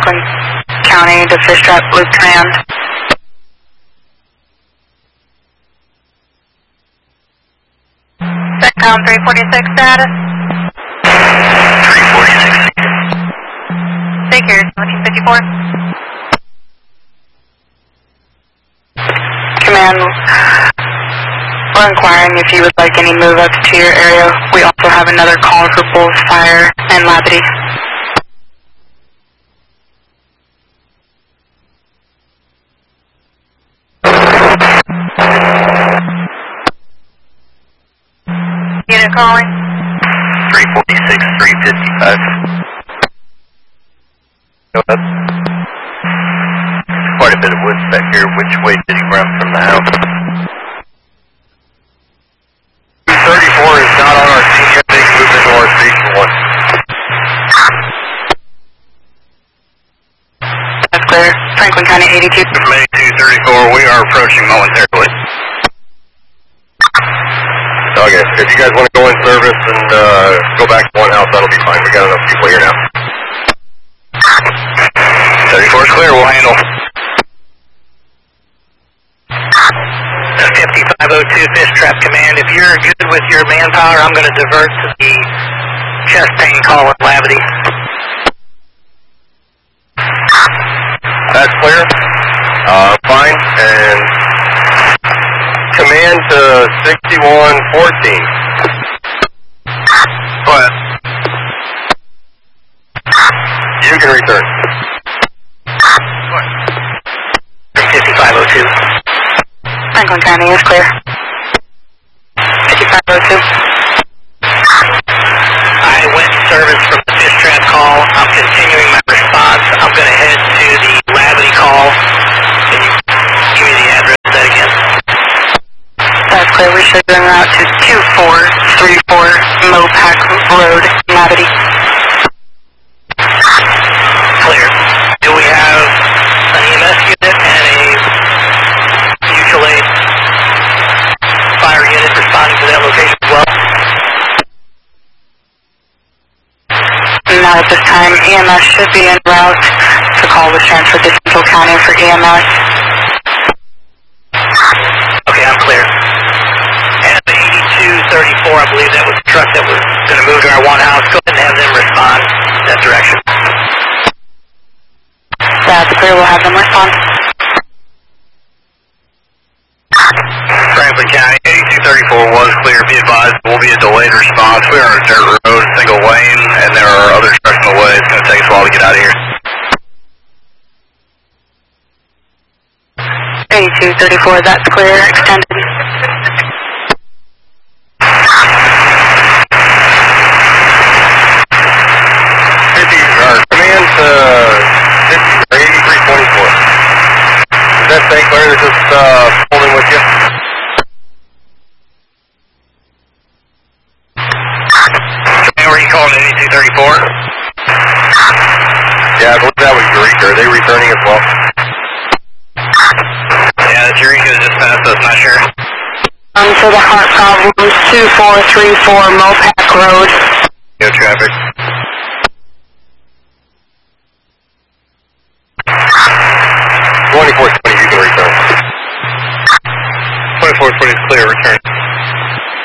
Franklin County to Fish Trap Loop Command. SecCom 346 status. 346. Take care, 1754. Command, we're inquiring if you would like any move-ups to your area. We also have another call for Bullsfire and Labadee. Unit calling. 346, 355. Go ahead. Quite a bit of wood back here. Which way did he run from the house? 234 is not on our scene yet. They moved into our station 1. That's clear. Franklin County 82. From 8234, we are approaching momentarily. Okay, if you guys want to go in service and go back to one house, that'll be fine. We got enough people here now. 34 is clear, we'll handle. 5502 Fish Trap Command, if you're good with your manpower, I'm going to divert to the chest pain call at Labadee. That's clear. Fine, and command to 6114. Go ahead. You can return. Go ahead. 5502. Franklin County is clear. 5502. I went in service from the Fish Trap call. I'm continuing my response. I'm going to head to the Labadee call. Can you give me the address of that again? That's clear. We should be en route to 2434 Mopac Road, Labadee. Clear. Do we have an EMS unit and a mutual aid fire unit responding to that location as well? Not at this time. EMS should be en route. The call was transferred to Central County for EMS. Okay, I'm clear. And the 8234, I believe that was the truck that was going to move to our one house. Go ahead and have them respond in that direction. That's clear. We'll have them respond. Franklin County, 8234 was clear. Be advised, there will be a delayed response. We are on a dirt road, single lane, and there are other trucks in the way. It's going to take us a while to get out of here. 8234, that's clear. Extended. Command to 8324. Is that stay clear? Is this holding with you? Command, were you calling 8234? Yeah, I believe that was Eureka. Are they returning as well? Yeah, that's Eureka just passed us, not sure. For the heart problems, 2434 Mopac Road. No traffic. 2420, you can return. 2420 is clear, return.